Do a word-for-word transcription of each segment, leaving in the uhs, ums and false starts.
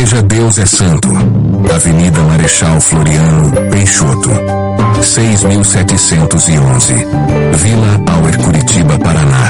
Igreja Deus é Santo, Avenida Marechal Floriano Peixoto, seis mil setecentos e onze, Vila Auer, Curitiba, Paraná.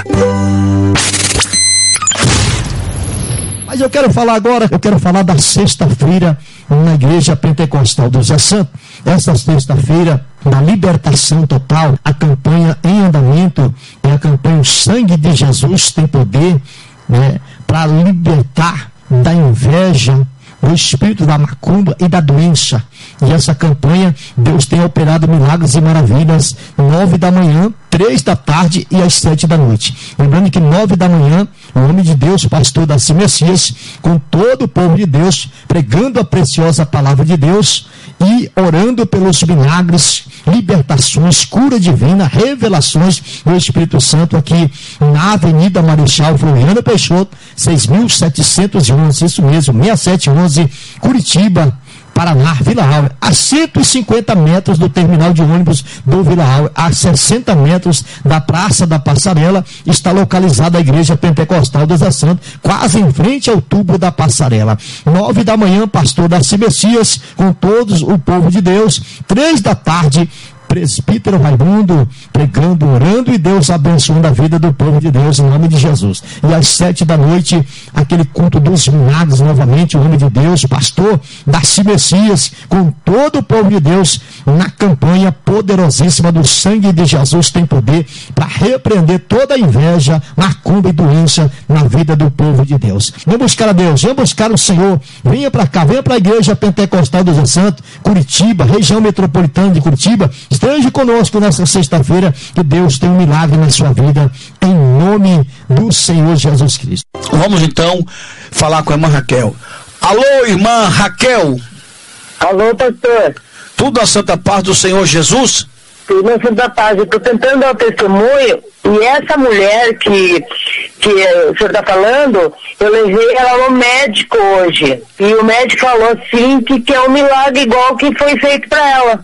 Mas eu quero falar agora, eu quero falar da sexta-feira na Igreja Pentecostal Deus é Santo. Essa sexta-feira da libertação total, a campanha em andamento é a campanha O Sangue de Jesus Tem Poder, né, para libertar da inveja, do espírito da macumba e da doença. E essa campanha, Deus tem operado milagres e maravilhas, nove da manhã, três da tarde e às sete da noite. Lembrando que nove da manhã, o homem de Deus, pastor Darcy Messias, com todo o povo de Deus, pregando a preciosa palavra de Deus e orando pelos milagres, libertações, cura divina, revelações do Espírito Santo aqui na Avenida Marechal Floriano Peixoto, seis mil setecentos e onze, isso mesmo, seis mil setecentos e onze, Curitiba, Paraná, Vila Auer, a cento e cinquenta metros do terminal de ônibus do Vila Auer, a sessenta metros da Praça da Passarela, está localizada a Igreja Pentecostal Deus é Santo, quase em frente ao tubo da Passarela. Nove da manhã, pastor Darcy Messias, com todos o povo de Deus. Três da tarde, presbítero Raimundo, pregando, orando e Deus abençoando a vida do povo de Deus em nome de Jesus. E às sete da noite, aquele culto dos milagres novamente, o homem de Deus, pastor Darcy Messias, com todo o povo de Deus, na campanha poderosíssima do Sangue de Jesus Tem Poder, para repreender toda a inveja, macumba e doença na vida do povo de Deus. Vamos buscar a Deus, vamos buscar o Senhor, venha para cá, venha para a Igreja Pentecostal Deus é Santo, Curitiba, região metropolitana de Curitiba. Esteja conosco nessa sexta-feira, que Deus tem um milagre na sua vida, em nome do Senhor Jesus Cristo. Vamos então falar com a irmã Raquel. Alô, irmã Raquel. Alô, pastor. Tudo a santa paz do Senhor Jesus? Tudo a santa paz. Eu estou tentando dar o testemunho, e essa mulher que, que o senhor está falando, eu levei ela no médico hoje, e o médico falou assim, que, que é um milagre igual que foi feito para ela.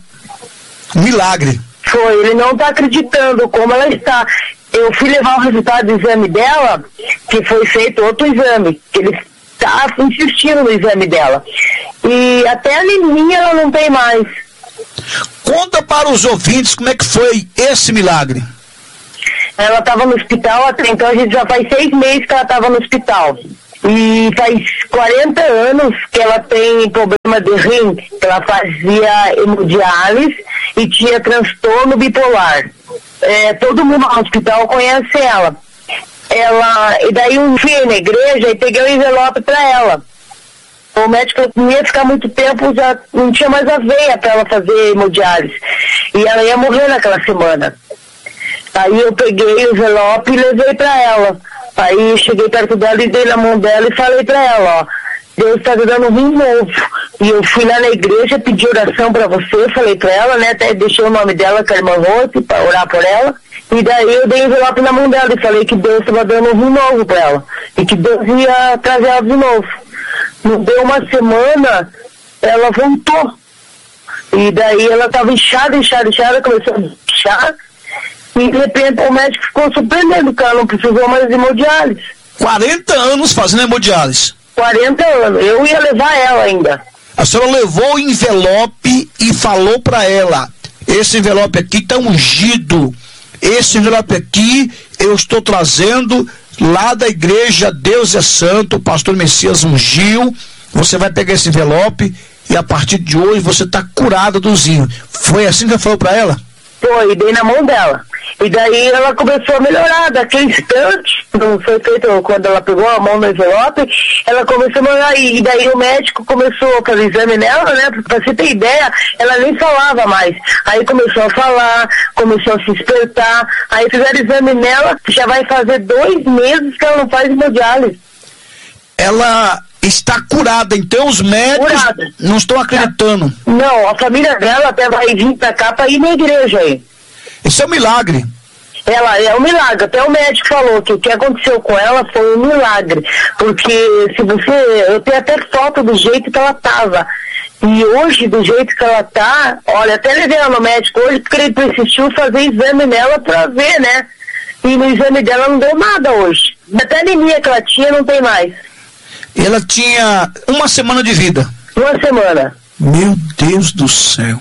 Milagre. Foi, ele não está acreditando como ela está. Eu fui levar o resultado do exame dela, que foi feito outro exame, que ele está insistindo no exame dela. E até a anemia ela não tem mais. Conta para os ouvintes como é que foi esse milagre. Ela estava no hospital, até então a gente já faz seis meses que ela estava no hospital. E faz quarenta anos que ela tem problema de rim, que ela fazia hemodiálise e tinha transtorno bipolar. É, todo mundo no hospital conhece ela. Ela, e daí eu fui na igreja e peguei o envelope para ela. O médico não ia ficar muito tempo, já não tinha mais a veia para ela fazer hemodiálise. E ela ia morrer naquela semana. Aí eu peguei o envelope e levei para ela. Aí eu cheguei perto dela e dei na mão dela e falei para ela, ó, Deus está te dando um rim novo. E eu fui lá na igreja, pedi oração para você, falei para ela, né, até deixei o nome dela, que é a irmã Rose, para orar por ela. E daí eu dei o envelope na mão dela e falei que Deus estava dando um rim novo para ela. E que Deus ia trazer ela de novo. Não deu uma semana, ela voltou. E daí ela estava inchada, inchada, inchada, começou a inchar. E de repente o médico ficou surpreendendo, que ela não precisou mais de hemodiálise. quarenta anos fazendo hemodiálise. quarenta anos. Eu ia levar ela ainda. A senhora levou o envelope e falou para ela, esse envelope aqui está ungido. Esse envelope aqui eu estou trazendo lá da igreja Deus é Santo, o pastor Messias ungiu. Você vai pegar esse envelope e a partir de hoje você está curada do rim. Foi assim que eu falei para ela? Foi, dei na mão dela. E daí ela começou a melhorar, daquele instante, não foi feito quando ela pegou a mão no envelope, ela começou a melhorar, e daí o médico começou a fazer exame nela, né, pra você ter ideia, ela nem falava mais, aí começou a falar, começou a se despertar, aí fizeram exame nela, já vai fazer dois meses que ela não faz hemodiálise. Ela está curada, então os médicos curada. Não estão acreditando. Não, a família dela até vai vir pra cá pra ir na igreja aí. Isso é um milagre. Ela é um milagre, até o médico falou que o que aconteceu com ela foi um milagre, porque se você, eu tenho até foto do jeito que ela tava, e hoje do jeito que ela tá, olha, até levei ela no médico hoje porque ele persistiu fazer exame nela pra ver, né, e no exame dela não deu nada hoje, até anemia que ela tinha não tem mais. Ela tinha uma semana de vida. Uma semana. Meu Deus do céu.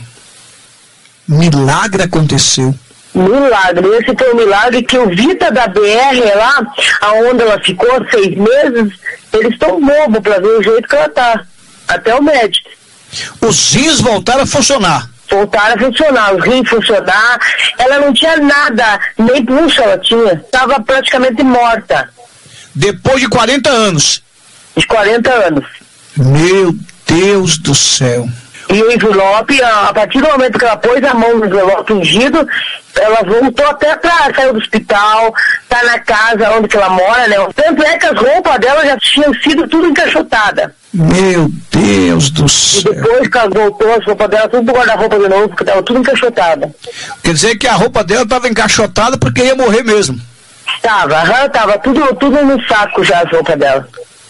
Milagre aconteceu. Milagre. Esse foi o milagre que o Vita da B R lá, aonde ela ficou seis meses, eles estão bobos para ver o jeito que ela tá. Até o médico. Os rins voltaram a funcionar. Voltaram a funcionar, os rins funcionar. Ela não tinha nada, nem pulso ela tinha. Estava praticamente morta. Depois de quarenta anos. De quarenta anos. Meu Deus do céu. E o envelope, a, a partir do momento que ela pôs a mão no envelope ungido, ela voltou até atrás, saiu do hospital, tá na casa onde que ela mora, né? Tanto é que as roupas dela já tinham sido tudo encaixotadas. Meu Deus do céu. E depois que ela voltou, as roupas dela tudo pro guarda-roupa de novo, porque tava tudo encaixotada. Quer dizer que a roupa dela estava encaixotada porque ia morrer mesmo. Tava, aham, tava tudo, tudo no saco já as roupas dela.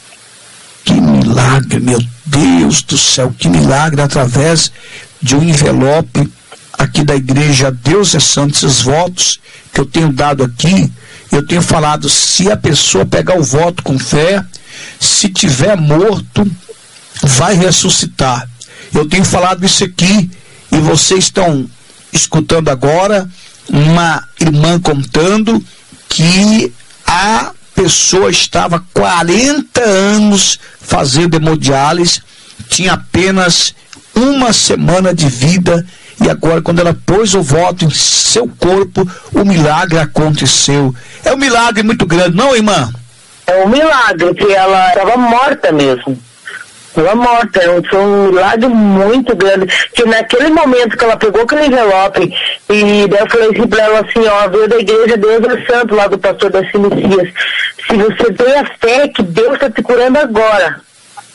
Que milagre, meu Deus do céu, que milagre, através de um envelope aqui da igreja Deus é Santo. Esses votos que eu tenho dado aqui, eu tenho falado, se a pessoa pegar o voto com fé, se tiver morto, vai ressuscitar. Eu tenho falado isso aqui e vocês estão escutando agora uma irmã contando que a pessoa estava quarenta anos fazendo hemodiálise, tinha apenas uma semana de vida e agora, quando ela pôs o voto em seu corpo, o milagre aconteceu. É um milagre muito grande, não, irmã? É um milagre, que ela estava morta mesmo. Ela morta, foi um milagre muito grande, que naquele momento que ela pegou aquele envelope, e daí eu falei assim pra ela assim, ó, veio da igreja Deus é Santo, lá do pastor das Messias, se você tem a fé que Deus está te curando agora,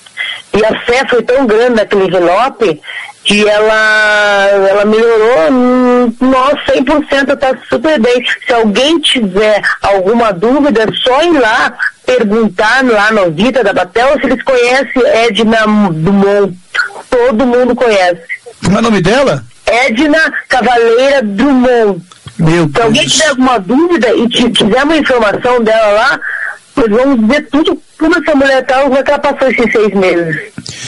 e a fé foi tão grande naquele envelope, que ela, ela melhorou, nossa, cem por cento, tá super bem. Se alguém tiver alguma dúvida, é só ir lá perguntar lá no Vita da Batel se eles conhecem Edna Drummond. Todo mundo conhece. Como é o nome dela? Edna Cavaleira Drummond. Meu Se Deus. alguém tiver alguma dúvida e quiser uma informação dela lá, nós vamos ver tudo, tudo essa mulher tal, como é que ela passou esses seis meses.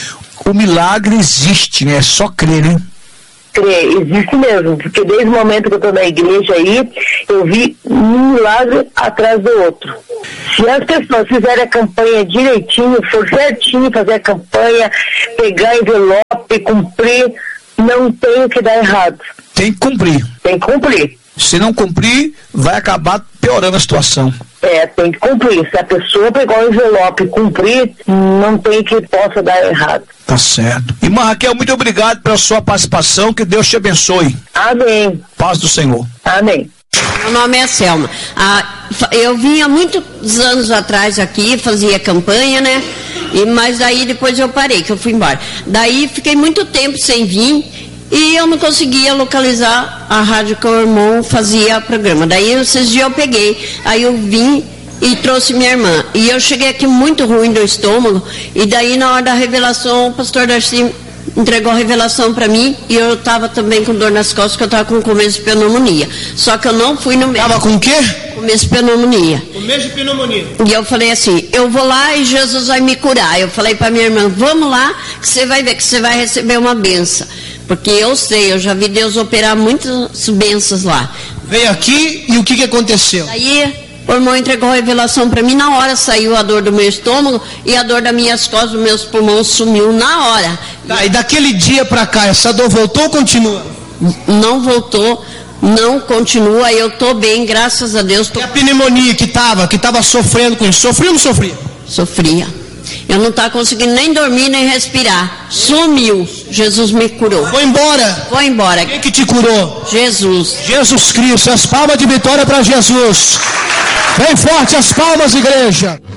O milagre existe, né? É só crer, né? Crer, existe mesmo, porque desde o momento que eu estou na igreja aí, eu vi um milagre atrás do outro. Se as pessoas fizerem a campanha direitinho, for certinho fazer a campanha, pegar envelope, cumprir, não tem o que dar errado. Tem que cumprir. Tem que cumprir. Se não cumprir, vai acabar piorando a situação. É, tem que cumprir. Se a pessoa pegar o envelope e cumprir, não tem que possa dar errado. Tá certo. Irmã Raquel, muito obrigado pela sua participação, que Deus te abençoe. Amém. Paz do Senhor. Amém. Meu nome é Selma. Ah, eu vinha muitos anos atrás aqui, fazia campanha, né? E, mas daí depois eu parei, que eu fui embora. Daí fiquei muito tempo sem vir e eu não conseguia localizar a rádio que o irmão fazia programa. Daí esses dias eu peguei, aí eu vim e trouxe minha irmã. E eu cheguei aqui muito ruim do estômago, e daí na hora da revelação o pastor Darcy entregou a revelação para mim, e eu estava também com dor nas costas, que eu estava com começo de pneumonia. Só que eu não fui no médico. Tava com o quê? Começo de pneumonia. Começo de pneumonia. E eu falei assim, eu vou lá e Jesus vai me curar. Eu falei para minha irmã, vamos lá, que você vai ver que você vai receber uma benção. Porque eu sei, eu já vi Deus operar muitas bênçãos lá. Veio aqui e o que que aconteceu? Aí o irmão entregou a revelação para mim, na hora saiu a dor do meu estômago e a dor das minhas costas, dos meus pulmões sumiu na hora. Tá, e daquele dia para cá, essa dor voltou ou continua? Não voltou, não continua, eu tô bem, graças a Deus. Tô... E a pneumonia que tava, que tava sofrendo com isso, sofria ou não sofria? Sofria. Eu não estava conseguindo nem dormir, nem respirar. Sumiu. Jesus me curou. Foi embora? Foi embora. Quem que te curou? Jesus. Jesus Cristo. As palmas de vitória para Jesus. Bem forte as palmas, igreja.